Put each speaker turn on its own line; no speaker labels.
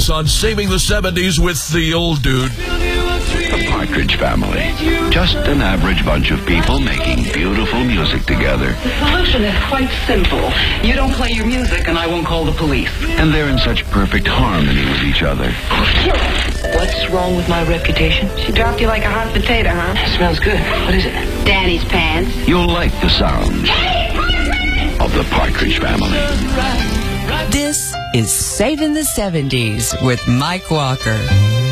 On Saving the 70s with the old dude.
The Partridge Family. Just an average bunch of people making beautiful music together.
The solution is quite simple. You don't play your music and I won't call the police.
And they're in such perfect harmony with each other.
What's wrong with my reputation? She dropped you like a hot potato, huh? Smells good. What is it? Danny's pants.
You'll like the sounds of the Partridge Family.
This is Saving the 70s with Mike Walker.